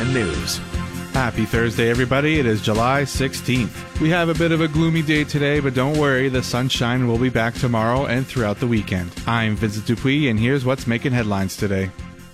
Estevan News. Happy Thursday, everybody. It is July 16th. We have a bit of a gloomy day today, but don't worry, the sunshine will be back tomorrow and throughout the weekend. I'm Vincent Dupuis, and here's what's making headlines today.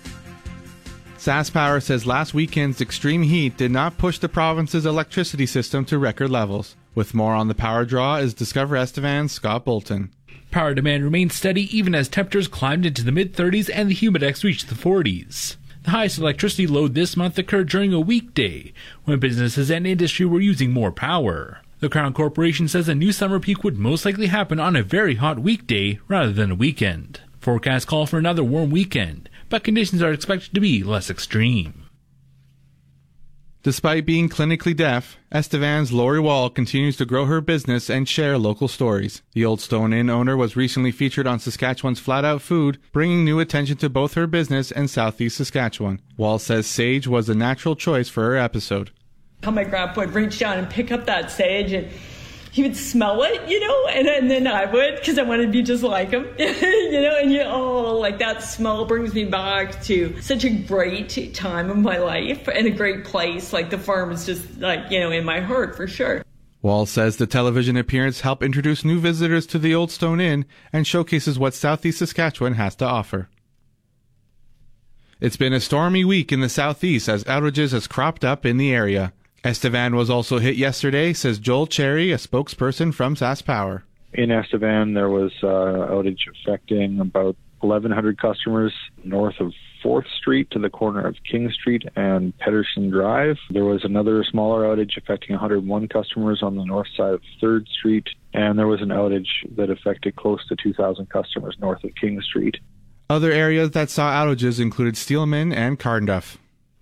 SaskPower says last weekend's extreme heat did not push the province's electricity system to record levels. With more on the power draw is Discover Estevan's Scott Bolton. Power demand remained steady even as temperatures climbed into the mid-30s and the humidex reached the 40s. The highest electricity load this month occurred during a weekday, when businesses and industry were using more power. The Crown Corporation says a new summer peak would most likely happen on a very hot weekday rather than a weekend. Forecasts call for another warm weekend, but conditions are expected to be less extreme. Despite being clinically deaf, Estevan's Lori Wall continues to grow her business and share local stories. The Old Stone Inn owner was recently featured on Saskatchewan's Flat Out Food, bringing new attention to both her business and Southeast Saskatchewan. Wall says sage was a natural choice for her episode. How my grandpa would reach down and pick up that sage and he would smell it, and then I would, because I wanted to be just like him, like that smell brings me back to such a great time of my life and a great place. Like the farm is just in my heart for sure. Wall says the television appearance helped introduce new visitors to the Old Stone Inn and showcases what Southeast Saskatchewan has to offer. It's been a stormy week in the Southeast as outages has cropped up in the area. Estevan was also hit yesterday, says Joel Cherry, a spokesperson from SaskPower. In Estevan, there was outage affecting about 1,100 customers north of 4th Street to the corner of King Street and Pedersen Drive. There was another smaller outage affecting 101 customers on the north side of 3rd Street, and there was an outage that affected close to 2,000 customers north of King Street. Other areas that saw outages included Steelman and Carnduff.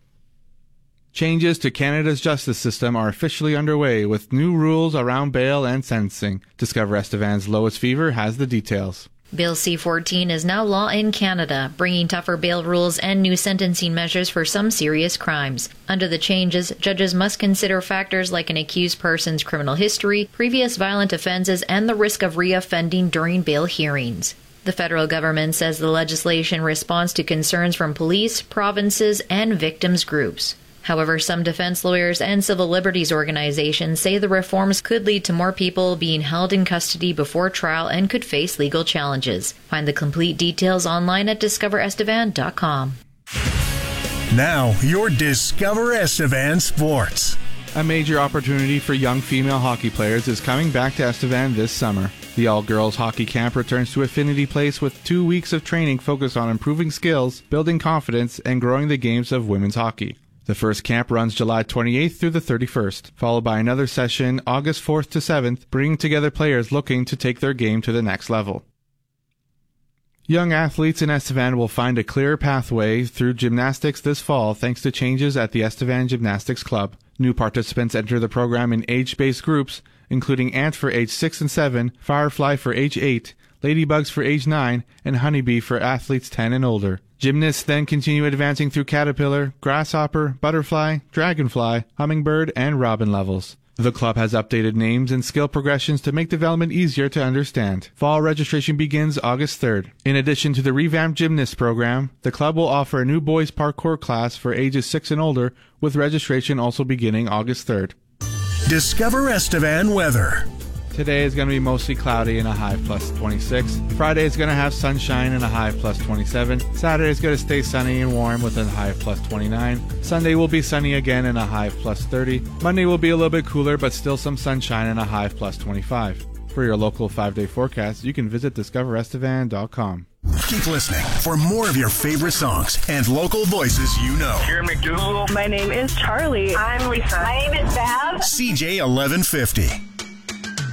Changes to Canada's justice system are officially underway with new rules around bail and sentencing. Discover Estevan's Lois Fever has the details. Bill C-14 is now law in Canada, bringing tougher bail rules and new sentencing measures for some serious crimes. Under the changes, judges must consider factors like an accused person's criminal history, previous violent offenses, and the risk of reoffending during bail hearings. The federal government says the legislation responds to concerns from police, provinces, and victims' groups. However, some defense lawyers and civil liberties organizations say the reforms could lead to more people being held in custody before trial and could face legal challenges. Find the complete details online at discoverestevan.com. Now, your Discover Estevan Sports. A major opportunity for young female hockey players is coming back to Estevan this summer. The all-girls hockey camp returns to Affinity Place with 2 weeks of training focused on improving skills, building confidence, and growing the games of women's hockey. The first camp runs July 28th through the 31st, followed by another session August 4th to 7th, bringing together players looking to take their game to the next level. Young athletes in Estevan will find a clearer pathway through gymnastics this fall thanks to changes at the Estevan Gymnastics Club. New participants enter the program in age-based groups, including Ant for age 6 and 7, Firefly for age 8, Ladybugs for age 9, and Honeybee for athletes 10 and older. Gymnasts then continue advancing through Caterpillar, Grasshopper, Butterfly, Dragonfly, Hummingbird, and Robin levels. The club has updated names and skill progressions to make development easier to understand. Fall registration begins August 3rd. In addition to the revamped gymnast program, the club will offer a new boys parkour class for ages 6 and older, with registration also beginning August 3rd. Discover Estevan weather. Today is going to be mostly cloudy and a high plus 26. Friday is going to have sunshine and a high plus 27. Saturday is going to stay sunny and warm with a high of plus 29. Sunday will be sunny again and a high of plus 30. Monday will be a little bit cooler but still some sunshine and a high of plus 25. For your local 5-day forecast, you can visit discoverestevan.com. Keep listening for more of your favorite songs and local voices you know. Here, McDougal. My name is Charlie. I'm Lisa. My name is Bev. CJ 1150.